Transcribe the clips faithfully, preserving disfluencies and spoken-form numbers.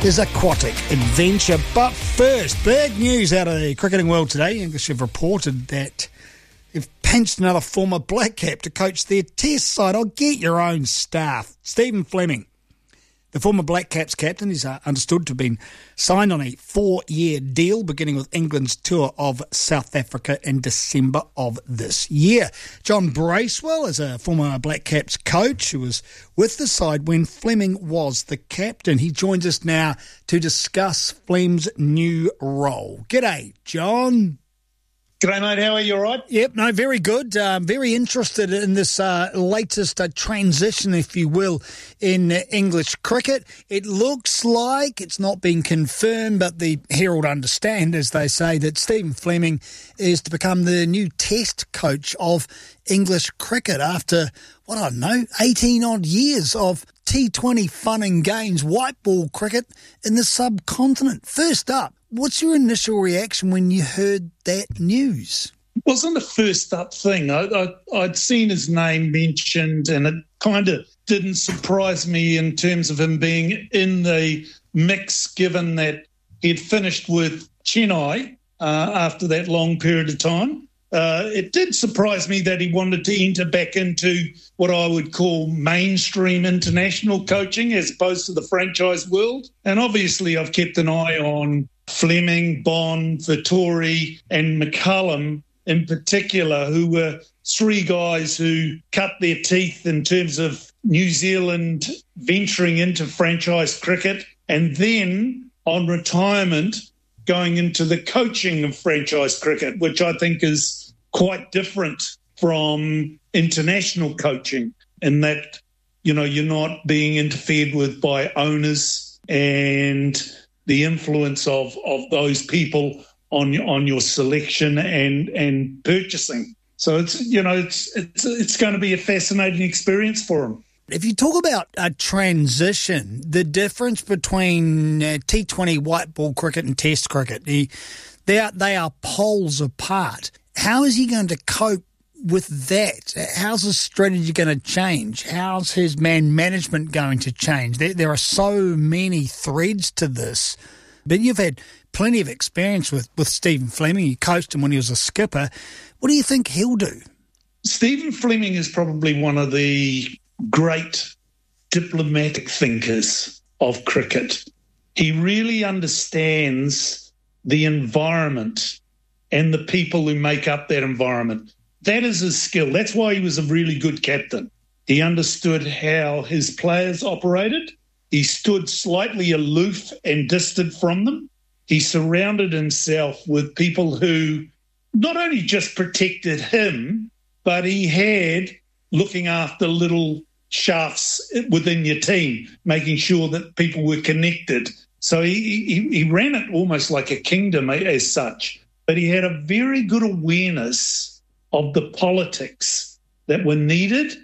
is aquatic adventure. But first, big news out of the cricketing world today. English have reported that they've pinched another former black cap to coach their test side. I'll get your own staff. Stephen Fleming, the former Black Caps captain, is uh, understood to have been signed on a four-year deal beginning with England's tour of South Africa in December of this year. John Bracewell is a former Black Caps coach who was with the side when Fleming was the captain. He joins us now to discuss Flem's new role. G'day, John. G'day, mate. How are you? All right? Yep, no, very good. Um, very interested in this uh, latest uh, transition, if you will, in uh, English cricket. It looks like it's not been confirmed, but the Herald understand, as they say, that Stephen Fleming is to become the new test coach of English cricket after, what I don't know, eighteen-odd years of T twenty fun and games, white ball cricket in the subcontinent. First up, what's your initial reaction when you heard that news? It wasn't a first up thing. I, I, I'd seen his name mentioned, and it kind of didn't surprise me in terms of him being in the mix, given that he'd finished with Chennai uh, after that long period of time. Uh, it did surprise me that he wanted to enter back into what I would call mainstream international coaching as opposed to the franchise world. And obviously I've kept an eye on Fleming, Bond, Vettori and McCullum in particular, who were three guys who cut their teeth in terms of New Zealand venturing into franchise cricket and then on retirement going into the coaching of franchise cricket, which I think is quite different from international coaching in that, you know, you're not being interfered with by owners and the influence of, of those people on on your selection and and purchasing. So it's you know it's it's it's going to be a fascinating experience for them. If you talk about a transition, the difference between uh, T twenty white ball cricket and Test cricket, the, they are they are poles apart. How is he going to cope with that? How's his strategy going to change? How's his man management going to change? There, there are so many threads to this. But you've had plenty of experience with, with Stephen Fleming. You coached him when he was a skipper. What do you think he'll do? Stephen Fleming is probably one of the great diplomatic thinkers of cricket. He really understands the environment and the people who make up that environment. That is his skill. That's why he was a really good captain. He understood how his players operated. He stood slightly aloof and distant from them. He surrounded himself with people who not only just protected him, but he had looking after little shafts within your team, making sure that people were connected. So he, he, he ran it almost like a kingdom as such. But he had a very good awareness of the politics that were needed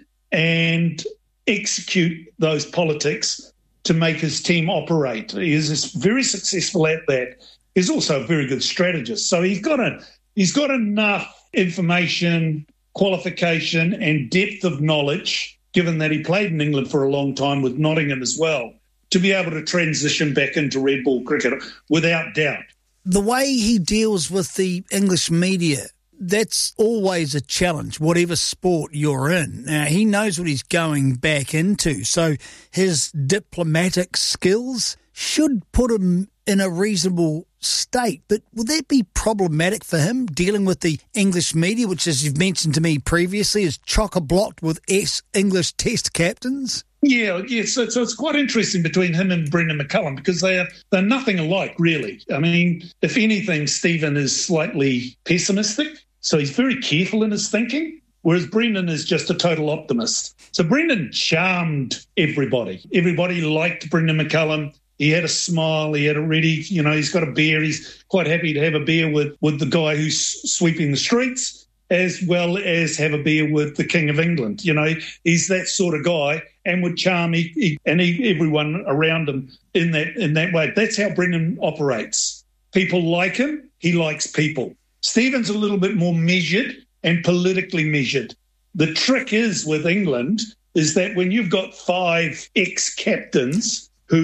and execute those politics to make his team operate. He is very successful at that. He's also a very good strategist. So he's got a he's got enough information, qualification and depth of knowledge, given that he played in England for a long time with Nottingham as well, to be able to transition back into red ball cricket without doubt. The way he deals with the English media, that's always a challenge, whatever sport you're in. Now, he knows what he's going back into, so his diplomatic skills should put him in a reasonable state. But will that be problematic for him, dealing with the English media, which, as you've mentioned to me previously, is chock-a-blocked with ex-English test captains? Yeah, yeah. So, so it's quite interesting between him and Brendan McCullum because they are they're nothing alike, really. I mean, if anything, Stephen is slightly pessimistic, so he's very careful in his thinking, whereas Brendan is just a total optimist. So Brendan charmed everybody. Everybody liked Brendan McCullum. He had a smile. He had a ready, you know, he's got a beer. He's quite happy to have a beer with, with the guy who's sweeping the streets, as well as have a beer with the King of England. You know, he's that sort of guy and would charm he, he, and he, everyone around him in that in that way. That's how Brendan operates. People like him. He likes people. Stephen's a little bit more measured and politically measured. The trick is with England is that when you've got five ex-captains who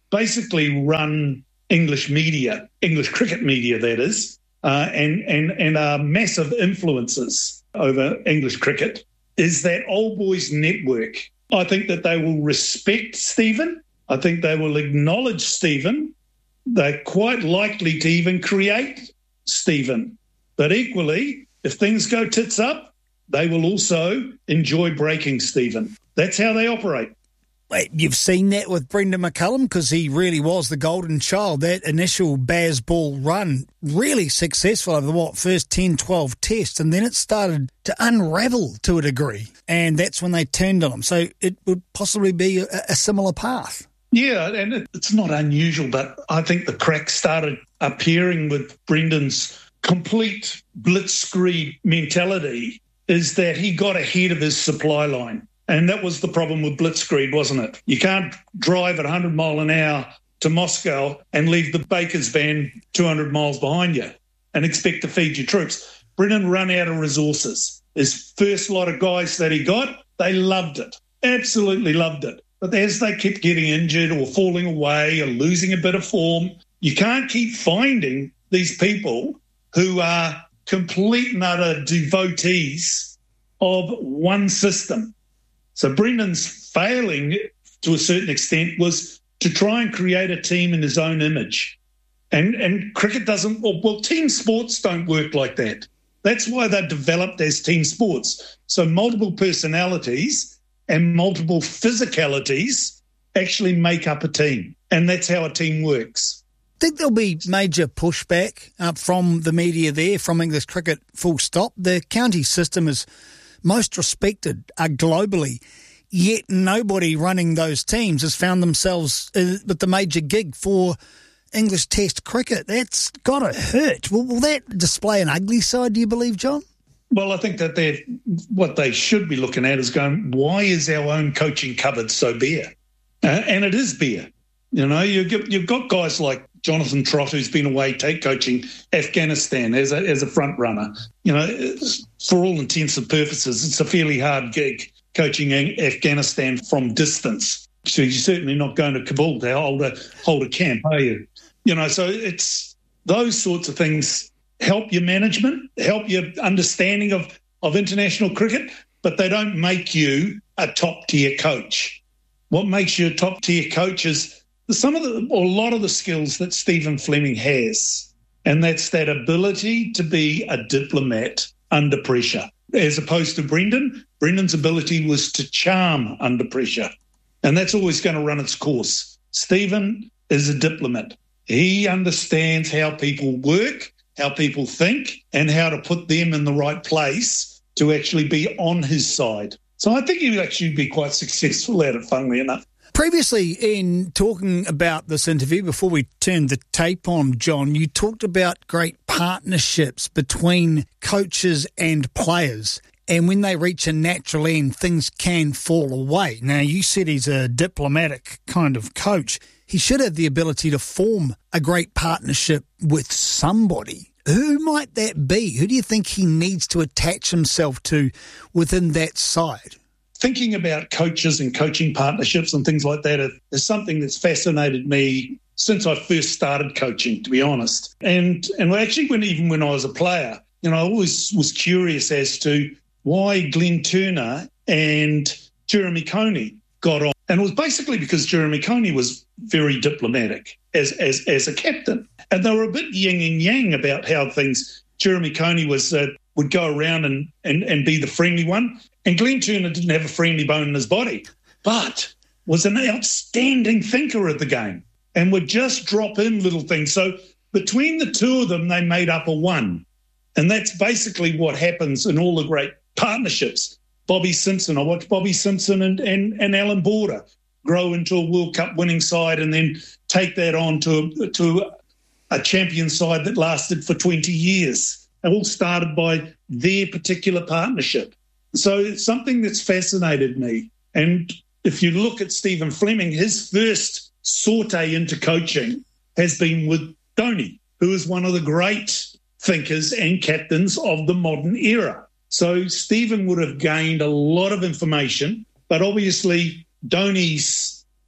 basically run English media, English cricket media, that is, uh, and, and, and are massive influences over English cricket, is that Old Boys network. I think that they will respect Stephen. I think they will acknowledge Stephen. They're quite likely to even create Stephen. But equally, if things go tits up, they will also enjoy breaking Stephen. That's how they operate. Wait, you've seen that with Brendan McCullum, because he really was the golden child. That initial Baz Ball run, really successful over the, what, first ten, twelve tests, and then it started to unravel to a degree, and that's when they turned on him. So it would possibly be a, a similar path. Yeah, and it, it's not unusual, but I think the crack started appearing with Brendan's complete blitzkrieg mentality, is that he got ahead of his supply line. And that was the problem with blitzkrieg, wasn't it? You can't drive at one hundred mile an hour to Moscow and leave the baker's van two hundred miles behind you and expect to feed your troops. Brendan ran out of resources. His first lot of guys that he got, they loved it, absolutely loved it. But as they kept getting injured or falling away or losing a bit of form, you can't keep finding these people who are complete and utter devotees of one system. So Brendan's failing to a certain extent was to try and create a team in his own image. And and cricket doesn't, well, well, team sports don't work like that. That's why they're developed as team sports. So multiple personalities and multiple physicalities actually make up a team. And that's how a team works. Think there'll be major pushback uh, from the media there, from English cricket, full stop. The county system is most respected uh, globally, yet nobody running those teams has found themselves uh, with the major gig for English Test cricket. That's got to hurt. Will, will that display an ugly side, do you believe, John? Well, I think that they're, what they should be looking at is going, why is our own coaching cupboard so bare? Uh, and it is bare. You know, you've got, you've got guys like Jonathan Trott, who's been away take coaching Afghanistan as a as a front runner. You know, for all intents and purposes, it's a fairly hard gig coaching Afghanistan from distance. So you're certainly not going to Kabul to hold a hold a camp, are you? You know, so it's those sorts of things help your management, help your understanding of, of international cricket, but they don't make you a top tier coach. What makes you a top tier coach is some of the, or a lot of the skills that Stephen Fleming has, and that's that ability to be a diplomat under pressure, as opposed to Brendan. Brendan's ability was to charm under pressure, and that's always going to run its course. Stephen is a diplomat. He understands how people work, how people think, and how to put them in the right place to actually be on his side. So I think he would actually be quite successful at it, funnily enough. Previously, in talking about this interview, before we turned the tape on, John, you talked about great partnerships between coaches and players. And when they reach a natural end, things can fall away. Now, you said he's a diplomatic kind of coach. He should have the ability to form a great partnership with somebody. Who might that be? Who do you think he needs to attach himself to within that side? Thinking about coaches and coaching partnerships and things like that is something that's fascinated me since I first started coaching, to be honest. And and actually, when even when I was a player, you know, I always was curious as to why Glenn Turner and Jeremy Coney got on. And it was basically because Jeremy Coney was very diplomatic as as as a captain. And they were a bit yin and yang about how things. Jeremy Coney was uh, would go around and, and, and be the friendly one. And Glenn Turner didn't have a friendly bone in his body, but was an outstanding thinker of the game and would just drop in little things. So between the two of them, they made up a one. And that's basically what happens in all the great partnerships. Bobby Simpson, I watched Bobby Simpson and, and, and Alan Border grow into a World Cup winning side and then take that on to, to a champion side that lasted for twenty years. It all started by their particular partnership. So it's something that's fascinated me. And if you look at Stephen Fleming, his first saute into coaching has been with Dhoni, who is one of the great thinkers and captains of the modern era. So Stephen would have gained a lot of information, but obviously Dhoni's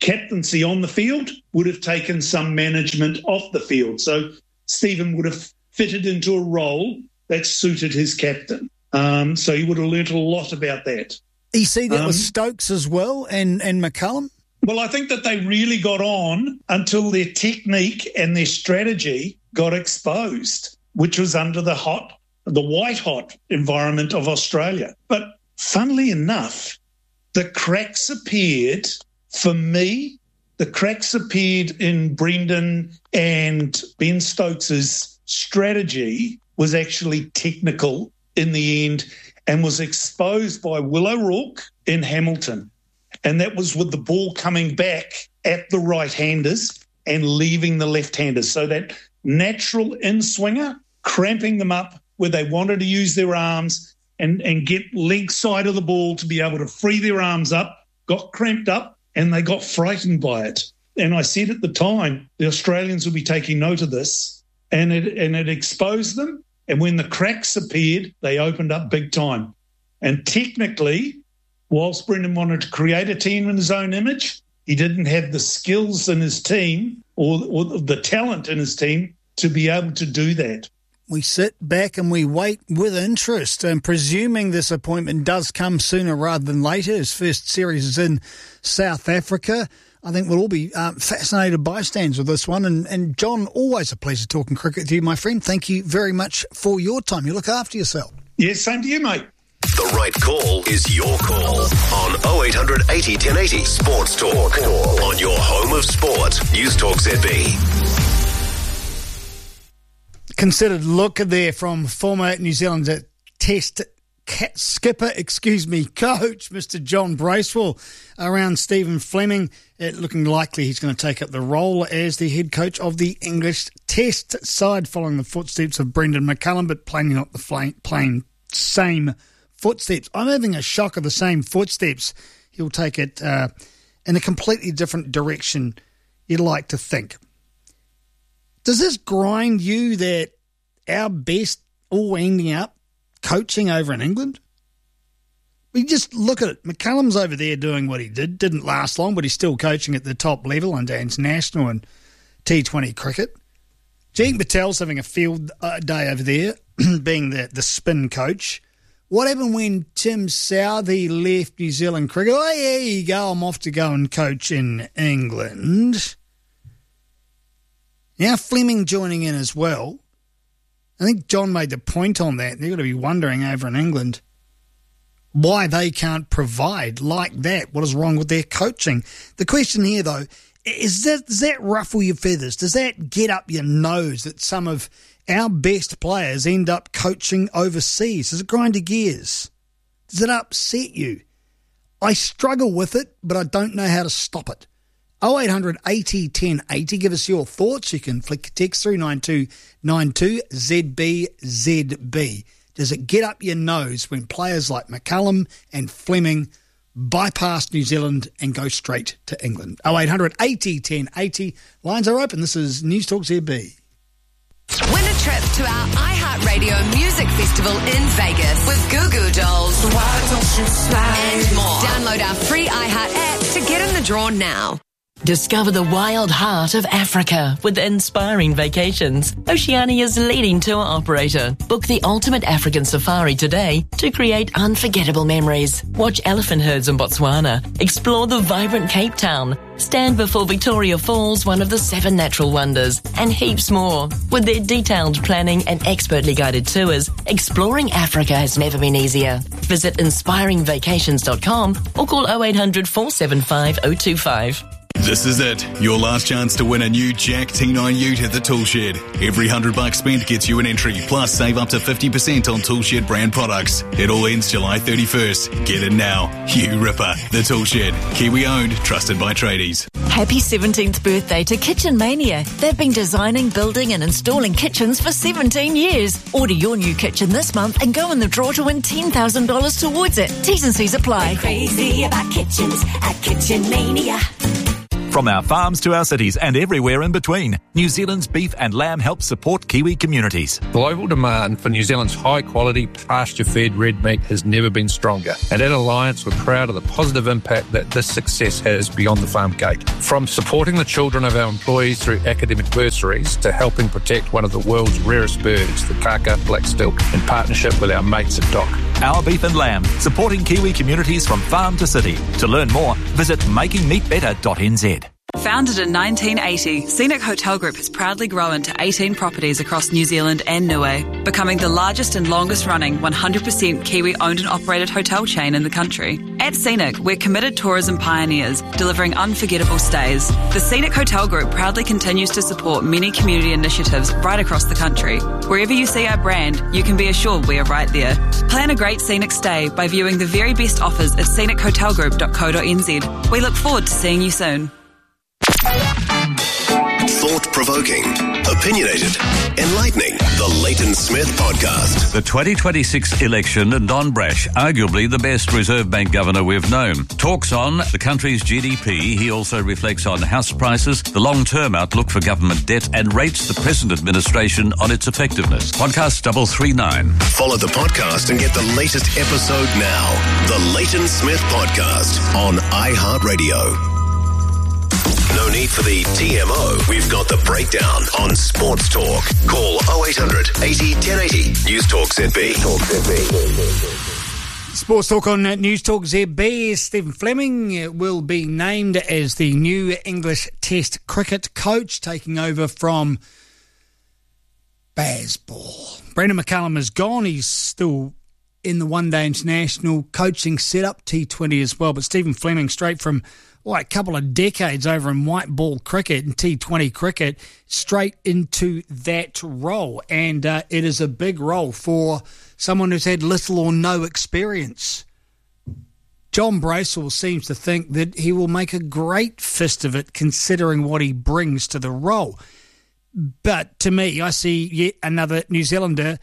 captaincy on the field would have taken some management off the field. So Stephen would have fitted into a role that suited his captain. Um, so he would have learnt a lot about that. You see that um, with Stokes as well and, and McCullum? Well, I think that they really got on until their technique and their strategy got exposed, which was under the hot, the white-hot environment of Australia. But funnily enough, the cracks appeared, for me, the cracks appeared in Brendan and Ben Stokes' strategy was actually technical in the end and was exposed by Will O'Rourke in Hamilton. And that was with the ball coming back at the right-handers and leaving the left-handers. So that natural in-swinger, cramping them up where they wanted to use their arms and, and get leg side of the ball to be able to free their arms up, got cramped up, and they got frightened by it. And I said at the time, the Australians would be taking note of this, and it, and it exposed them. And when the cracks appeared, they opened up big time. And technically, whilst Brendan wanted to create a team in his own image, he didn't have the skills in his team or, or the talent in his team to be able to do that. We sit back and we wait with interest, and presuming this appointment does come sooner rather than later. His first series is in South Africa. I think we'll all be um, fascinated bystanders with this one. And, and John, always a pleasure talking cricket with you, my friend. Thank you very much for your time. You look after yourself. Yes, same to you, mate. The right call is your call on oh eight hundred eighty ten eighty Sports Talk on your home of sport. News Talk Z B. Considered look there from former New Zealand Test cat skipper, excuse me, coach, Mister John Bracewell, around Stephen Fleming. It looking likely he's going to take up the role as the head coach of the English Test side, following the footsteps of Brendan McCullum, but plainly not the plain same footsteps. I'm having a shock of the same footsteps. He'll take it uh, in a completely different direction, you'd like to think. Does this grind you that our best all ending up coaching over in England? We just look at it. McCullum's over there doing what he did. Didn't last long, but he's still coaching at the top level under international and T twenty cricket. Jean Patel's having a field uh, day over there, being the, the spin coach. What happened when Tim Southey left New Zealand cricket? Oh, yeah, you go. I'm off to go and coach in England. Now Fleming joining in as well. I think John made the point on that. They're going to be wondering over in England why they can't provide like that. What is wrong with their coaching? The question here, though, is that, does that ruffle your feathers? Does that get up your nose that some of our best players end up coaching overseas? Does it grind your gears? Does it upset you? I struggle with it, but I don't know how to stop it. oh eight hundred eighty ten eighty. Give us your thoughts. You can flick a text through nine two nine two Z B Z B. Does it get up your nose when players like McCullum and Fleming bypass New Zealand and go straight to England? oh eight hundred eighty ten eighty. Lines are open. This is News Talk Z B. Win a trip to our iHeartRadio Music Festival in Vegas with Goo Goo Dolls and more. Download our free iHeart app to get in the draw now. Discover the wild heart of Africa with Inspiring Vacations, Oceania's leading tour operator. Book the ultimate African safari today to create unforgettable memories. Watch elephant herds in Botswana, explore the vibrant Cape Town, stand before Victoria Falls, one of the seven natural wonders, and heaps more. With their detailed planning and expertly guided tours, exploring Africa has never been easier. Visit inspiring vacations dot com or call oh eight hundred four seven five oh two five. This is it. Your last chance to win a new Jack T nine ute at the Toolshed. Every hundred bucks spent gets you an entry, plus save up to fifty percent on Toolshed brand products. It all ends July thirty-first. Get in now. You ripper. The Toolshed. Kiwi owned, trusted by tradies. Happy seventeenth birthday to Kitchen Mania. They've been designing, building and installing kitchens for seventeen years. Order your new kitchen this month and go in the draw to win ten thousand dollars towards it. T's and C's apply. We're crazy about kitchens at Kitchen Mania. From our farms to our cities and everywhere in between, New Zealand's beef and lamb help support Kiwi communities. Global demand for New Zealand's high-quality, pasture-fed red meat has never been stronger. And at Alliance, we're proud of the positive impact that this success has beyond the farm gate. From supporting the children of our employees through academic bursaries to helping protect one of the world's rarest birds, the kaka blackstick, in partnership with our mates at D O C. Our beef and lamb, supporting Kiwi communities from farm to city. To learn more, visit making meat better dot n z. Founded in nineteen eighty, Scenic Hotel Group has proudly grown to eighteen properties across New Zealand and Niue, becoming the largest and longest running one hundred percent Kiwi owned and operated hotel chain in the country. At Scenic, we're committed tourism pioneers, delivering unforgettable stays. The Scenic Hotel Group proudly continues to support many community initiatives right across the country. Wherever you see our brand, you can be assured we are right there. Plan a great scenic stay by viewing the very best offers at scenic hotel group dot co dot n z. We look forward to seeing you soon. Thought-provoking, opinionated, enlightening. The Leighton Smith Podcast. The twenty twenty-six election and Don Brash, arguably the best Reserve Bank governor we've known, talks on the country's G D P. He also reflects on house prices, the long-term outlook for government debt, and rates the present administration on its effectiveness. Podcast double three nine. Follow the podcast and get the latest episode now. The Leighton Smith Podcast on iHeartRadio. No need for the T M O. We've got the breakdown on Sports Talk. Call oh eight hundred eighty ten eighty. News Talk Z B. Sports Talk on News Talk Z B. Stephen Fleming will be named as the new English Test cricket coach, taking over from Bazball. Brendan McCullum is gone. He's still in the one-day international coaching setup, T twenty as well. But Stephen Fleming, straight from like a couple of decades over in white ball cricket and T twenty cricket, straight into that role. And uh, it is a big role for someone who's had little or no experience. John Bracewell seems to think that he will make a great fist of it, considering what he brings to the role. But to me, I see yet another New Zealander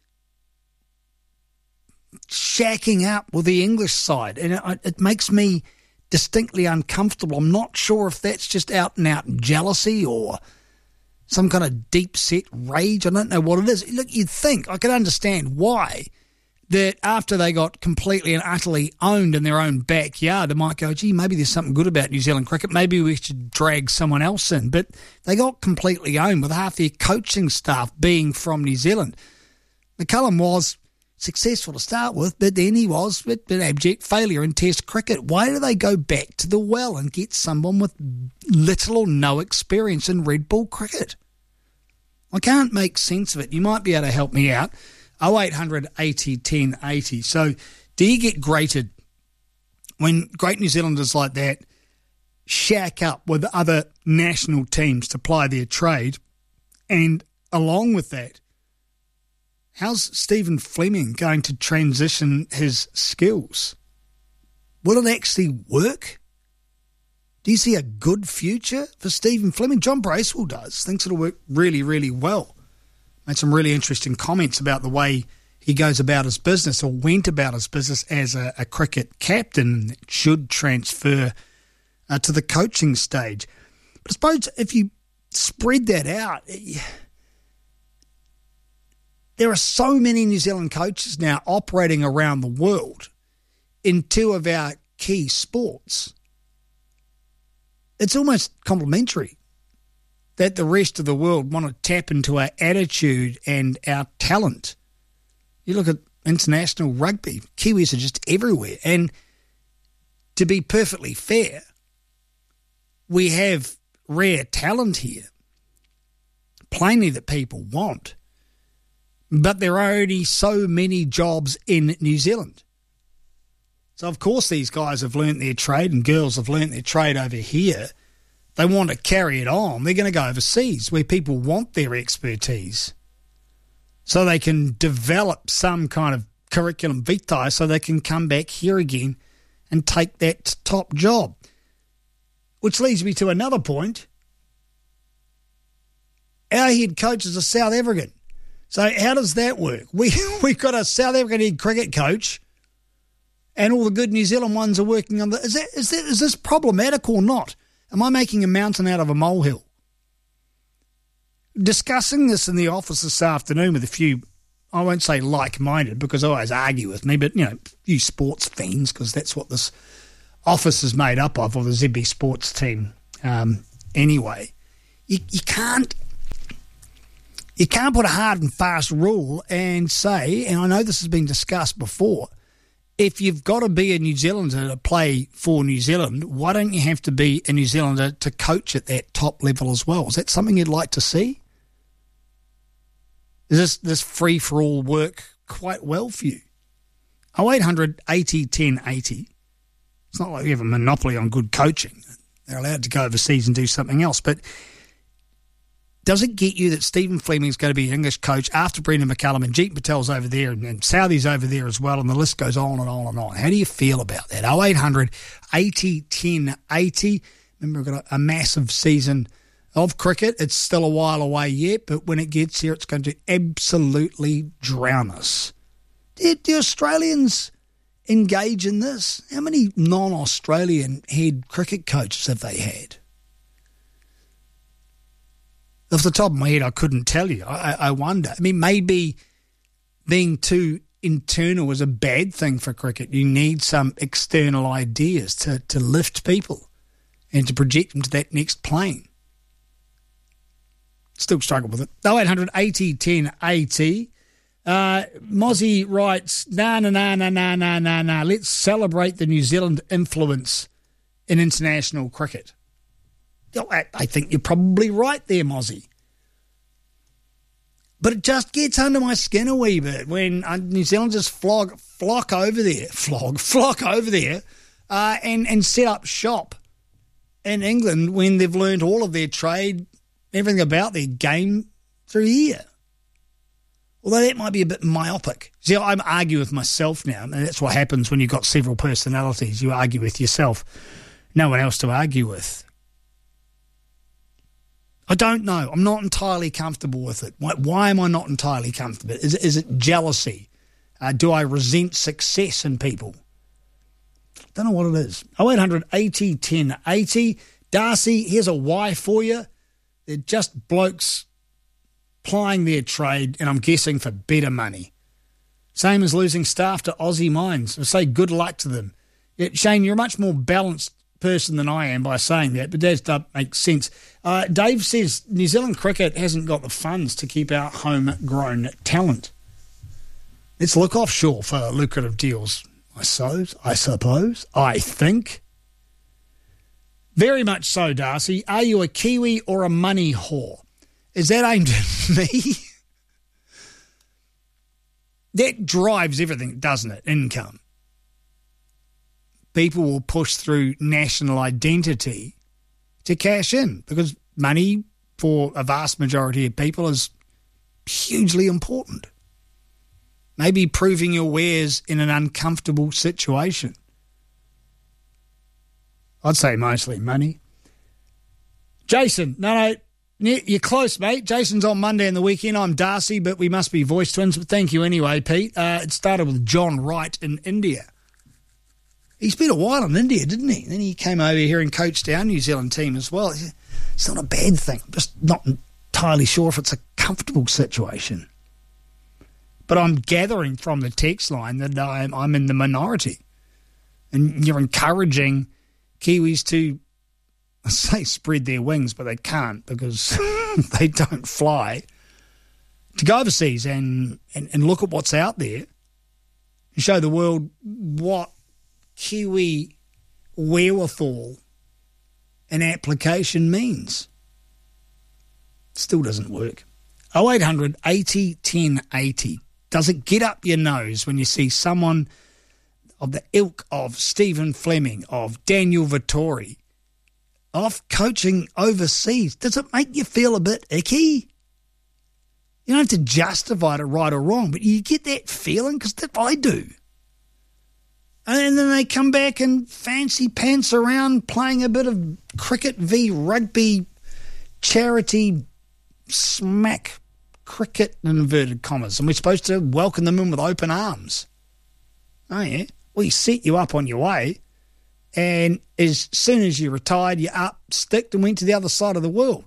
shacking up with the English side, and it, it makes me distinctly uncomfortable. I'm not sure if that's just out and out jealousy or some kind of deep set rage. I don't know what it is. Look, you'd think, I can understand why, that after they got completely and utterly owned in their own backyard, they might go, gee, maybe there's something good about New Zealand cricket. Maybe we should drag someone else in. But they got completely owned with half their coaching staff being from New Zealand. McCullum was successful to start with, but then he was an abject failure in Test cricket. Why do they go back to the well and get someone with little or no experience in red ball cricket? I can't make sense of it. You might be able to help me out. oh eight hundred eighty ten eighty. So do you get grated when great New Zealanders like that shack up with other national teams to ply their trade? And along with that, how's Stephen Fleming going to transition his skills? Will it actually work? Do you see a good future for Stephen Fleming? John Bracewell does. Thinks it'll work really, really well. Made some really interesting comments about the way he goes about his business, or went about his business as a, a cricket captain that should transfer uh, to the coaching stage. But I suppose if you spread that out, it, there are so many New Zealand coaches now operating around the world in two of our key sports. It's almost complimentary that the rest of the world want to tap into our attitude and our talent. You look at international rugby, Kiwis are just everywhere. And to be perfectly fair, we have rare talent here, plainly that people want. But there are already so many jobs in New Zealand. So, of course, these guys have learnt their trade and girls have learnt their trade over here. They want to carry it on. They're going to go overseas where people want their expertise so they can develop some kind of curriculum vitae so they can come back here again and take that top job. Which leads me to another point. Our head coach is a South African. So how does that work? We, we've got a South African head cricket coach and all the good New Zealand ones are working on the... Is, that, is, that, is this problematic or not? Am I making a mountain out of a molehill? Discussing this in the office this afternoon with a few, I won't say like-minded because they always argue with me, but, you know, a few sports fiends, because that's what this office is made up of, or the Z B Sports team um, anyway. You, you can't you can't put a hard and fast rule and say, and I know this has been discussed before, if you've got to be a New Zealander to play for New Zealand, why don't you have to be a New Zealander to coach at that top level as well? Is that something you'd like to see? Does this, this free-for-all work quite well for you? oh eight hundred eighty ten eighty. It's not like we have a monopoly on good coaching. They're allowed to go overseas and do something else. But does it get you that Stephen Fleming's going to be an English coach after Brendan McCullum and Jeet Patel's over there and, and Southey's over there as well, and the list goes on and on and on? How do you feel about that? oh eight hundred eighty ten eighty. Remember, we've got a, a massive season of cricket. It's still a while away yet, but when it gets here, it's going to absolutely drown us. Do, do Australians engage in this? How many non-Australian head cricket coaches have they had? Off the top of my head, I couldn't tell you. I, I wonder. I mean, maybe being too internal is a bad thing for cricket. You need some external ideas to, to lift people and to project them to that next plane. Still struggle with it. oh eight hundred eighty ten eighty. Uh, Mozzie writes, nah, nah, nah, nah, nah, nah, nah, nah. Let's celebrate the New Zealand influence in international cricket. I, I think you're probably right there, Mozzie. But it just gets under my skin a wee bit when uh, New Zealanders flog, flock over there, flog, flock over there uh, and, and set up shop in England when they've learned all of their trade, everything about their game through here. Although that might be a bit myopic. See, I'm arguing with myself now, and that's what happens when you've got several personalities. You argue with yourself. No one else to argue with. I don't know. I'm not entirely comfortable with it. Why, why am I not entirely comfortable? Is, is it jealousy? Uh, do I resent success in people? Don't know what it is. oh eight hundred eighty ten eighty. Darcy, here's a why for you. They're just blokes plying their trade, and I'm guessing for better money. Same as losing staff to Aussie Mines. I say good luck to them. Yeah, Shane, you're a much more balanced person than I am by saying that, but that does make sense. Uh, Dave says New Zealand cricket hasn't got the funds to keep our homegrown talent. Let's look offshore for lucrative deals, I suppose. I suppose. I think. Very much so, Darcy. Are you a Kiwi or a money whore? Is that aimed at me? That drives everything, doesn't it? Income. People will push through national identity to cash in because money for a vast majority of people is hugely important. Maybe proving your wares in an uncomfortable situation. I'd say mostly money. Jason, no, no, you're close, mate. Jason's on Monday and the weekend. I'm Darcy, but we must be voice twins. But thank you anyway, Pete. Uh, it started with John Wright in India. He spent a while in India, didn't he? Then he came over here and coached our New Zealand team as well. It's not a bad thing. I'm just not entirely sure if it's a comfortable situation. But I'm gathering from the text line that I'm, I'm in the minority. And you're encouraging Kiwis to, I say spread their wings, but they can't because they don't fly, to go overseas and, and, and look at what's out there and show the world what Kiwi wherewithal and application means. Still doesn't work. oh eight hundred eighty ten eighty. Does it get up your nose when you see someone of the ilk of Stephen Fleming, of Daniel Vettori, of coaching overseas? Does it make you feel a bit icky? You don't have to justify it right or wrong, but you get that feeling because I do. And then they come back and fancy pants around playing a bit of cricket v rugby charity smack cricket in inverted commas. And we're supposed to welcome them in with open arms. Oh, yeah. We set you up on your way and as soon as you retired, you up, sticked and went to the other side of the world.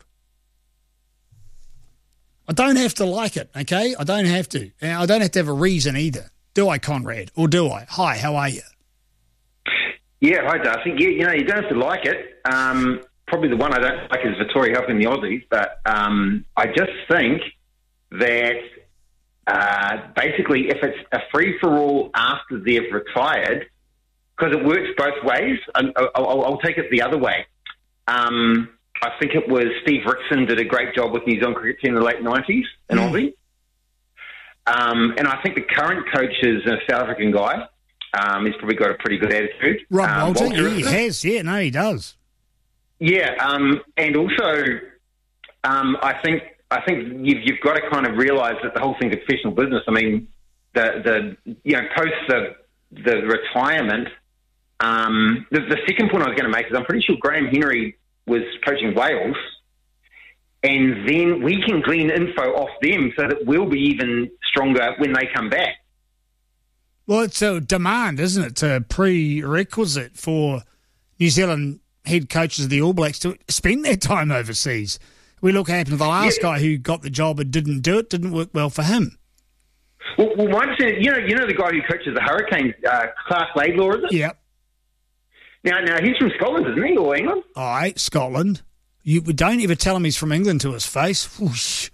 I don't have to like it, okay? I don't have to. And I don't have to have a reason either. Do I, Conrad? Or do I? Hi, how are you? Yeah, hi, Darcy. Yeah, you know, you don't have to like it. Um, probably the one I don't like is Vittoria helping the Aussies, but um, I just think that uh, basically if it's a free-for-all after they've retired, because it works both ways, I'll, I'll, I'll take it the other way. Um, I think it was Steve Rickson did a great job with New Zealand cricket team in the late nineties in mm. Aussie. Um, and I think the current coach is a South African guy. Um, he's probably got a pretty good attitude. Rob um, Walter, Walter he has, yeah, no, he does. Yeah, um, and also um, I think I think you've, you've got to kind of realise that the whole thing's a professional business. I mean, the the you know post the the retirement. Um, the, the second point I was going to make is I'm pretty sure Graham Henry was coaching Wales, and then we can glean info off them so that we'll be even stronger when they come back. Well, it's a demand, isn't it? It's a prerequisite for New Zealand head coaches of the All Blacks to spend their time overseas. We look what happened to the last yeah. guy who got the job and didn't do it, didn't work well for him. Well, well my understanding, you know, you know the guy who coaches the Hurricanes, uh, Clark Laidlaw, is it? Yep. Now, now he's from Scotland, isn't he, or England? All right, Scotland. You don't ever tell him he's from England to his face. Whoosh.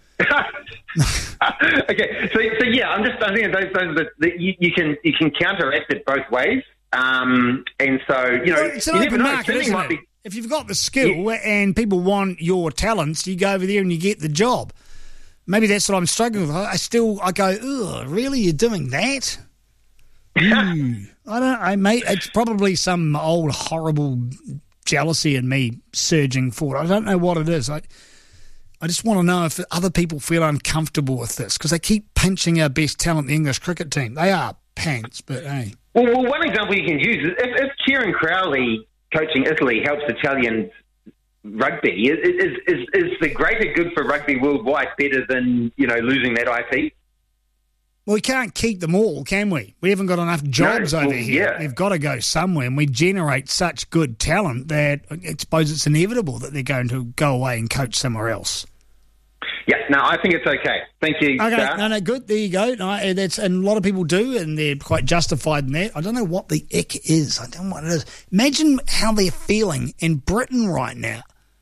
Okay, so so yeah, I'm just I think those those the, the, you, you can you can counteract it both ways, um, and so you know well, it's an you open never know. market, isn't might it? Be, if you've got the skill yeah. and people want your talents, you go over there and you get the job. Maybe that's what I'm struggling with. I still I go, ugh, really, you're doing that? Ooh. I don't I mate it's probably some old horrible jealousy in me surging forward. I don't know what it is. I I just want to know if other people feel uncomfortable with this because they keep pinching our best talent, the English cricket team. They are pants, but hey. Well, well one example you can use is if, if Kieran Crowley coaching Italy helps Italian rugby, is, is, is, is the greater good for rugby worldwide better than, you know, losing that I P? Well, we can't keep them all, can we? We haven't got enough jobs no, over well, here. Yeah. They've got to go somewhere, and we generate such good talent that I suppose it's inevitable that they're going to go away and coach somewhere else. Yeah, no, I think it's okay. Thank you. Okay, Dar. no, no, good. There you go. No, that's and a lot of people do, and they're quite justified in that. I don't know what the ick is. I don't know what it is. Imagine how they're feeling in Britain right now.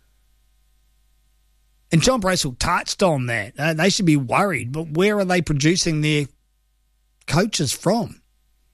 And John Bracewell touched on that. Uh, they should be worried, but where are they producing their coaches from?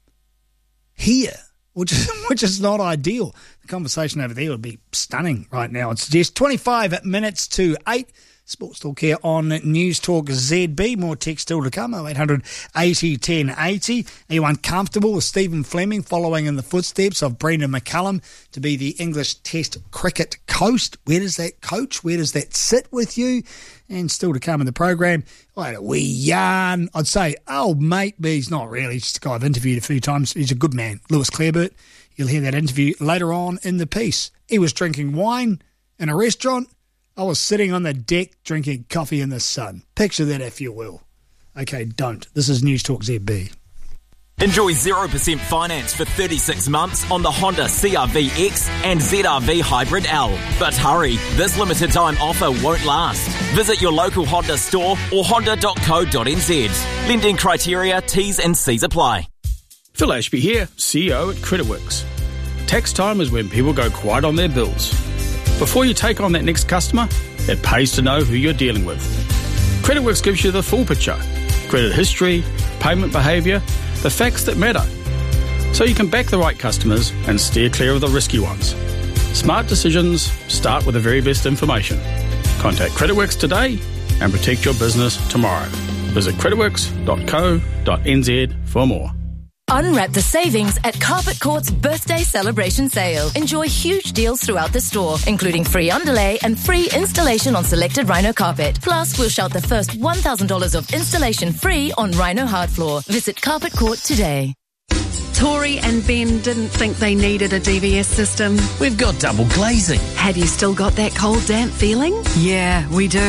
Here, which is, which is not ideal. The conversation over there would be stunning right now. It's just twenty-five minutes to eight. Sports Talk here on News Talk Z B. More text still to come. oh eight hundred eighty ten eighty. Are you uncomfortable with Stephen Fleming following in the footsteps of Brendan McCullum to be the English Test cricket coach? Where does that coach? Where does that sit with you? And still to come in the program, I had a wee yarn. I'd say, oh, mate, but he's not really. He's just a guy I've interviewed a few times. He's a good man. Lewis Clareburt. You'll hear that interview later on in the piece. He was drinking wine in a restaurant. I was sitting on the deck drinking coffee in the sun. Picture that if you will. Okay, don't. This is News Talk Z B. Enjoy zero percent finance for thirty-six months on the Honda C R V X and Z R V Hybrid L. But hurry, this limited time offer won't last. Visit your local Honda store or honda dot co dot n z. Lending criteria, T's and C's apply. Phil Ashby here, C E O at CreditWorks. Tax time is when people go quiet on their bills. Before you take on that next customer, it pays to know who you're dealing with. CreditWorks gives you the full picture. Credit history, payment behaviour, the facts that matter. So you can back the right customers and steer clear of the risky ones. Smart decisions start with the very best information. Contact CreditWorks today and protect your business tomorrow. Visit creditworks dot co dot n z for more. Unwrap the savings at Carpet Court's birthday celebration sale. Enjoy huge deals throughout the store, including free underlay and free installation on selected Rhino carpet. Plus, we'll shout the first one thousand dollars of installation free on Rhino hard floor. Visit Carpet Court today. Tori and Ben didn't think they needed a D V S system. We've got double glazing. Have you still got that cold, damp feeling? Yeah, we do.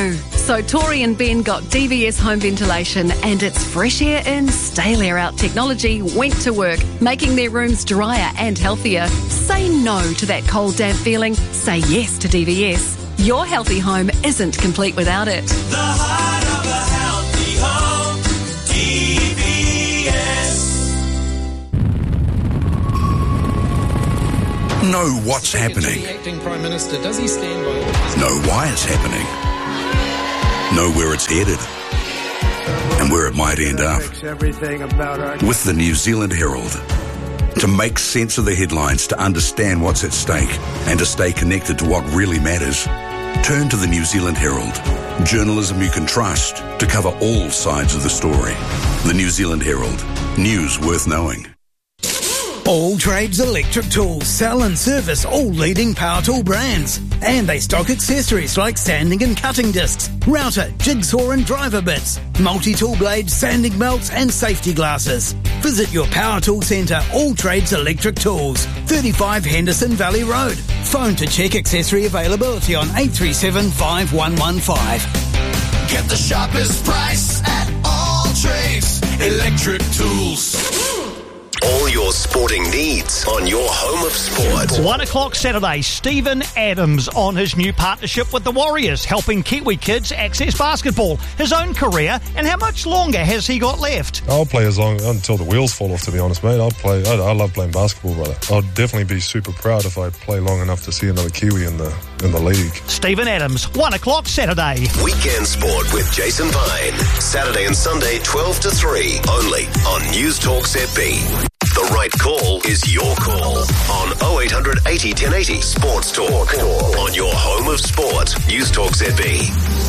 So Tori and Ben got D V S home ventilation and its fresh air in, stale air out technology went to work, making their rooms drier and healthier. Say no to that cold, damp feeling. Say yes to D V S. Your healthy home isn't complete without it. The heart of a healthy home, D V S. Know what's happening. Acting Prime Minister, does he stand by? Know why it's happening. Know where it's headed and where it might end up. With the New Zealand Herald. To make sense of the headlines, to understand what's at stake, and to stay connected to what really matters, turn to the New Zealand Herald. Journalism you can trust to cover all sides of the story. The New Zealand Herald. News worth knowing. All Trades Electric Tools sell and service all leading power tool brands. And they stock accessories like sanding and cutting discs, router, jigsaw and driver bits, multi-tool blades, sanding belts and safety glasses. Visit your power tool centre, All Trades Electric Tools, thirty-five Henderson Valley Road. Phone to check accessory availability on eight three seven, five one one five. Get the sharpest price at All Trades Electric Tools. All your sporting needs on your home of sport. One o'clock Saturday, Stephen Adams on his new partnership with the Warriors, helping Kiwi kids access basketball, his own career, and how much longer has he got left? I'll play as long until the wheels fall off, to be honest, mate. I'll play. I, I love playing basketball, brother. I'll definitely be super proud if I play long enough to see another Kiwi in the in the league. Stephen Adams, one o'clock Saturday. Weekend Sport with Jason Vine. Saturday and Sunday, twelve to three, only on News Talk Z B. The right call is your call on oh eight hundred eighty ten eighty Sports Talk on your home of sport. News Talk Z B.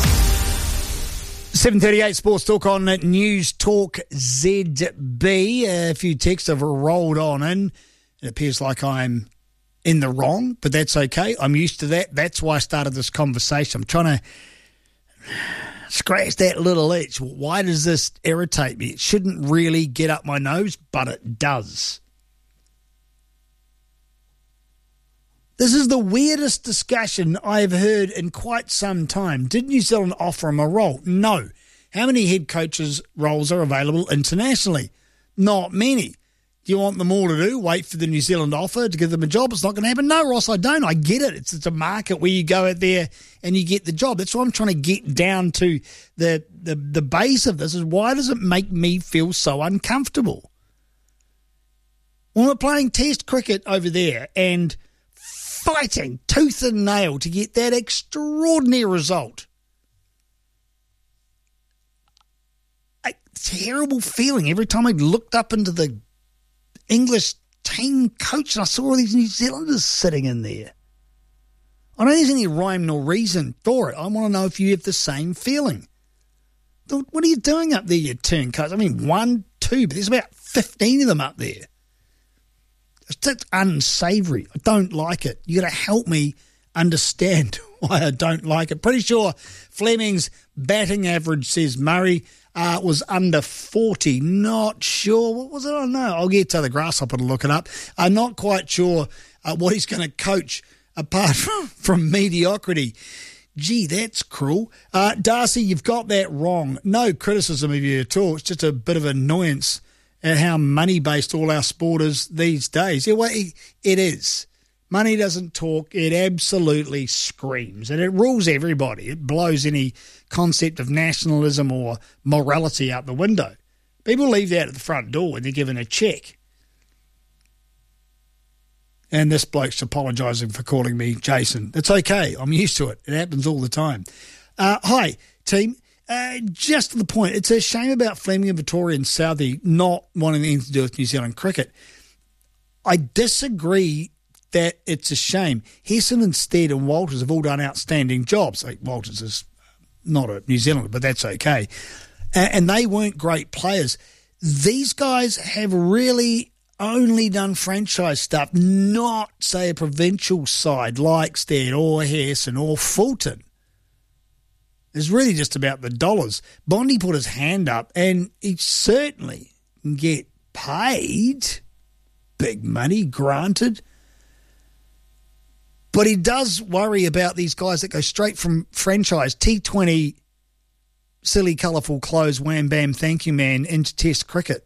seven thirty-eight Sports Talk on News Talk Z B. A few texts have rolled on in. It appears like I'm in the wrong, but that's okay. I'm used to that. That's why I started this conversation. I'm trying to scratch that little itch. Why does this irritate me? It shouldn't really get up my nose, but it does. This is the weirdest discussion I've heard in quite some time. Did New Zealand offer him a role? No. How many head coaches roles are available internationally? Not many. Do you want them all to do? Wait for the New Zealand offer to give them a job? It's not going to happen. No, Ross, I don't. I get it. It's, it's a market where you go out there and you get the job. That's why I'm trying to get down to the, the, the base of this is why does it make me feel so uncomfortable? When we're playing test cricket over there and fighting tooth and nail to get that extraordinary result, a terrible feeling every time I looked up into the English team coach and I saw all these New Zealanders sitting in there. I don't think there's any rhyme nor reason for it. I want to know if you have the same feeling. What are you doing up there, you turncoats? I mean, one, two, but there's about fifteen of them up there. It's just unsavoury. I don't like it. You got to help me understand why I don't like it. Pretty sure Fleming's batting average, says Murray, Uh, was under forty. Not sure. What was it? I don't know. I'll get to the Grasshopper to look it up. I'm not quite sure uh, what he's going to coach apart from, from mediocrity. Gee, that's cruel. Uh, Darcy, you've got that wrong. No criticism of you at all. It's just a bit of annoyance at how money-based all our sport is these days. Yeah, well, it, it is. Money doesn't talk. It absolutely screams. And it rules everybody. It blows any concept of nationalism or morality out the window. People leave that at the front door when they're given a cheque. And this bloke's apologising for calling me Jason. It's okay. I'm used to it. It happens all the time. Uh, hi, team. Uh, just to the point, it's a shame about Fleming and Vittoria and Southey not wanting anything to do with New Zealand cricket. I disagree that it's a shame. Hesson and Stead and Walters have all done outstanding jobs. Like Walters is not a New Zealander, but that's okay. And they weren't great players. These guys have really only done franchise stuff, not, say, a provincial side like Stead or Hesson or Fulton. It's really just about the dollars. Bondi put his hand up and he certainly can get paid. Big money, granted. But he does worry about these guys that go straight from franchise, T twenty silly, colourful clothes, wham, bam, thank you, man, into Test cricket.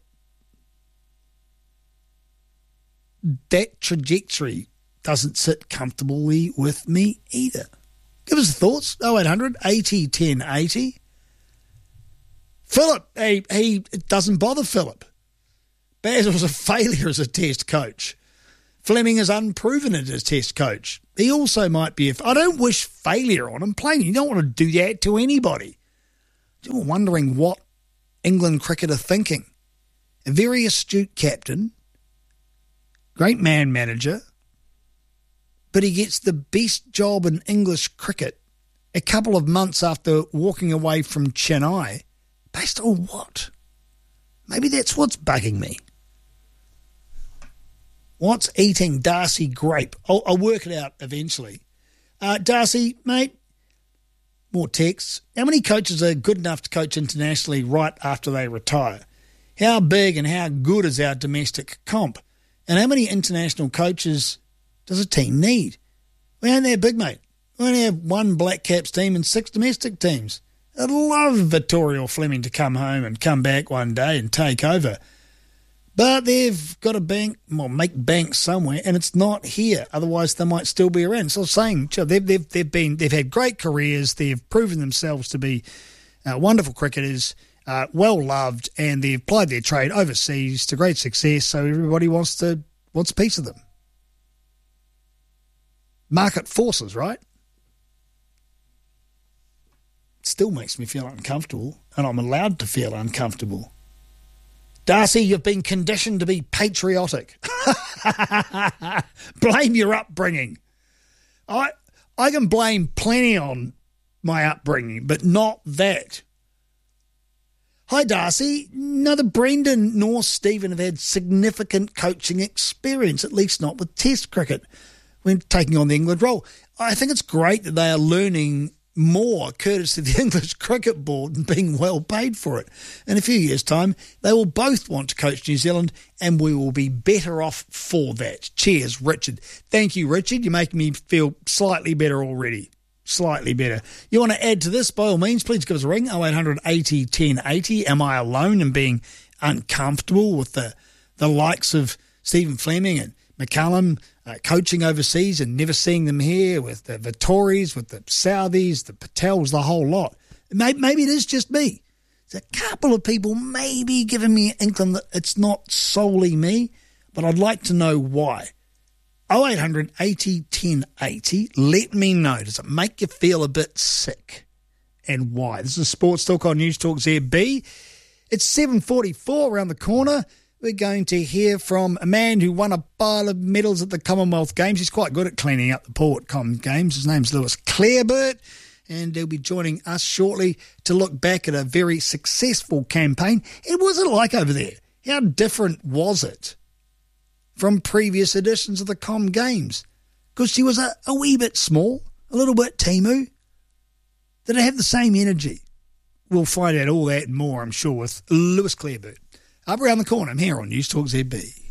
That trajectory doesn't sit comfortably with me either. Give us thoughts. oh eight hundred eighty ten eighty. Phillip, he, he it doesn't bother Phillip. Baz was a failure as a Test coach. Fleming is unproven as a Test coach. He also might be. If I don't wish failure on him, plainly. You don't want to do that to anybody. You're wondering what England cricket are thinking. A very astute captain, great man manager, but he gets the best job in English cricket a couple of months after walking away from Chennai. Based on what? Maybe that's what's bugging me. What's eating Darcy Grape? I'll, I'll work it out eventually. Uh, Darcy, mate, more texts. How many coaches are good enough to coach internationally right after they retire? How big and how good is our domestic comp? And how many international coaches does a team need? We ain't that big, mate. We only have one Black Caps team and six domestic teams. I'd love Vittorio Fleming to come home and come back one day and take over. But they've got to bank, well, make bank somewhere, and it's not here. Otherwise, they might still be around. So I'm saying, they've, they've, they've, been, they've had great careers. They've proven themselves to be uh, wonderful cricketers, uh, well-loved, and they've applied their trade overseas to great success, so everybody wants to wants a piece of them. Market forces, right? Still makes me feel uncomfortable, and I'm allowed to feel uncomfortable. Darcy, you've been conditioned to be patriotic. Blame your upbringing. I I can blame plenty on my upbringing, but not that. Hi, Darcy. Neither Brendan nor Stephen have had significant coaching experience, at least not with Test cricket, when taking on the England role. I think it's great that they are learning more courtesy of the English Cricket Board and being well paid for it. In a few years' time, they will both want to coach New Zealand, and we will be better off for that. Cheers, Richard. Thank you, Richard. You're making me feel slightly better already. Slightly better. You want to add to this, by all means, please give us a ring, oh eight hundred eighty ten eighty. Am I alone in being uncomfortable with the, the likes of Stephen Fleming and McCullum uh, coaching overseas and never seeing them here, with the Vittoris, with the Southees, the Patels, the whole lot? Maybe, maybe it is just me. There's a couple of people maybe giving me an inkling that it's not solely me, but I'd like to know why. oh eight hundred eighty ten eighty. Let me know. Does it make you feel a bit sick? And why? This is Sports Talk on News Talk Z B. It's seven forty-four around the corner. We're going to hear from a man who won a pile of medals at the Commonwealth Games. He's quite good at cleaning up the pool at Com Games. His name's Lewis Clareburt, and he'll be joining us shortly to look back at a very successful campaign. And what was it like over there? How different was it from previous editions of the Com Games? Because she was a, a wee bit small, a little bit Timu. Did it have the same energy? We'll find out all that and more, I'm sure, with Lewis Clareburt. Up around the corner, I'm here on News Talk Z B.